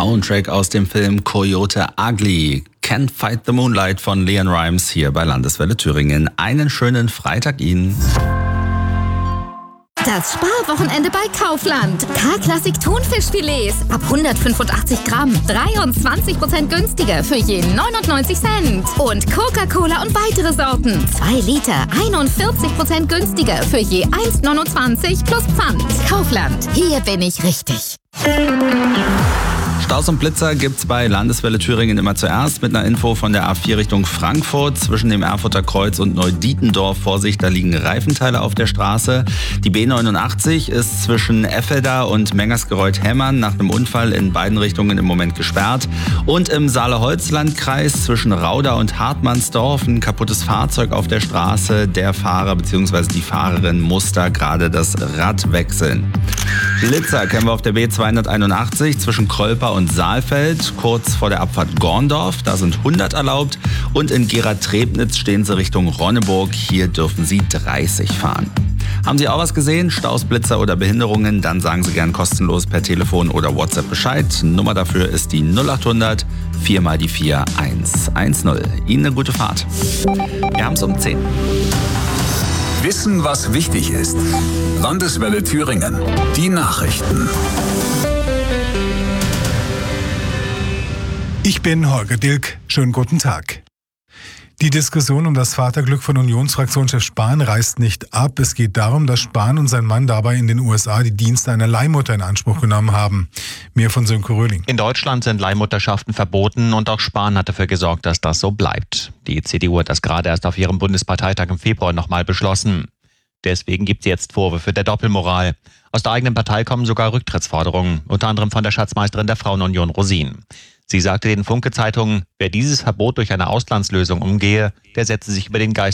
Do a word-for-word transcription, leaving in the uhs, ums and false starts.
Soundtrack aus dem Film Coyote Ugly. Can't Fight the Moonlight von Leon Rimes hier bei Landeswelle Thüringen. Einen schönen Freitag Ihnen. Das Sparwochenende bei Kaufland. K-Klassik Thunfischfilets ab hundertfünfundachtzig Gramm. dreiundzwanzig Prozent günstiger für je neunundneunzig Cent. Und Coca-Cola und weitere Sorten. zwei Liter, einundvierzig Prozent günstiger für je eins neunundzwanzig plus Pfand. Kaufland, hier bin ich richtig. Staus und Blitzer gibt's bei Landeswelle Thüringen immer zuerst mit einer Info von der A vier Richtung Frankfurt. Zwischen dem Erfurter Kreuz und Neudietendorf, Vorsicht, da liegen Reifenteile auf der Straße. Die B neunundachtzig ist zwischen Effelda und Mengersgereuth-Hemmern nach einem Unfall in beiden Richtungen im Moment gesperrt. Und im Saale-Holzland-Kreis zwischen Rauda und Hartmannsdorf ein kaputtes Fahrzeug auf der Straße. Der Fahrer bzw. die Fahrerin muss da gerade das Rad wechseln. Blitzer kennen wir auf der B zweihunderteinundachtzig zwischen Krölper und Saalfeld, kurz vor der Abfahrt Gorndorf. Da sind hundert erlaubt. Und in Gera-Trebnitz stehen sie Richtung Ronneburg. Hier dürfen sie dreißig fahren. Haben Sie auch was gesehen? Staus, Blitzer oder Behinderungen? Dann sagen Sie gern kostenlos per Telefon oder WhatsApp Bescheid. Nummer dafür ist die null achthundert vier mal die vier eins eins null. Ihnen eine gute Fahrt. Wir haben es um zehn. Wissen, was wichtig ist. Landeswelle Thüringen. Die Nachrichten. Ich bin Holger Dilk. Schönen guten Tag. Die Diskussion um das Vaterglück von Unionsfraktionschef Spahn reißt nicht ab. Es geht darum, dass Spahn und sein Mann dabei in den U S A die Dienste einer Leihmutter in Anspruch genommen haben. Mehr von Sönke Röhling. In Deutschland sind Leihmutterschaften verboten und auch Spahn hat dafür gesorgt, dass das so bleibt. Die C D U hat das gerade erst auf ihrem Bundesparteitag im Februar nochmal beschlossen. Deswegen gibt es jetzt Vorwürfe der Doppelmoral. Aus der eigenen Partei kommen sogar Rücktrittsforderungen, unter anderem von der Schatzmeisterin der Frauenunion Rosin. Sie sagte den Funke-Zeitungen, wer dieses Verbot durch eine Auslandslösung umgehe, der setze sich über den Geist